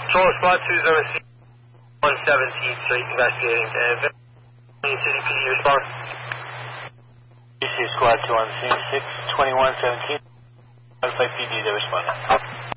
Patrol Squad 2's over 117th Street investigating. City PD response. DC Squad 2 on scene, 62117. Notify PD, they're responding.